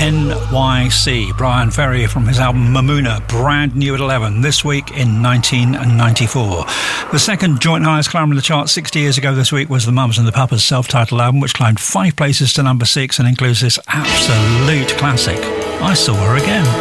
NYC. Brian Ferry from his album Mamuna, brand new at 11, this week in 1994. The second joint highest climber in the chart 60 years ago this week was the Mums and the Papas self-titled album, which climbed 5 places to number 6 and includes this absolute classic, I Saw Her Again.